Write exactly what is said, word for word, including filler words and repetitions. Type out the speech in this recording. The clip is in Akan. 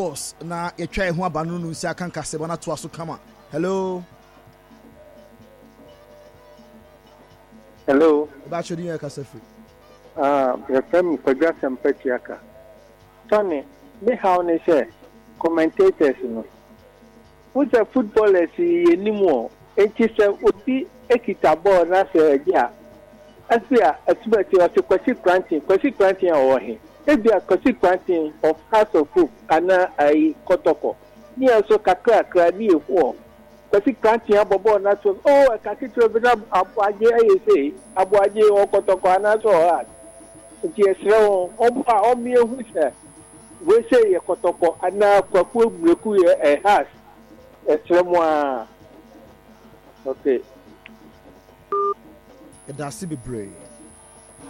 boss na ye twa ho aba no no nsi aka nka se bona to aso kama. Hello. Hello. Ba chodi ya kasefi. Ah, the film Kodra Sampetiaka. Tony, me how ne say commentators no. Who's a footballer si anymore? Enti se odi ekita ball na se dia. Asia atubati o se kwasi granting, kwasi granting o he. Ebi a kwasi granting of House of Hope ana ai Kotoko. Ni also kakra kra ni efu. Kwasi granting abobo na so oh akati to be na abuaje aye say abuaje o Kotoko ana so hard. Enti esre o ba o mi ehu se. We say Kotoko ana kwaku breku e has. Esre mo a okay. It does be brave.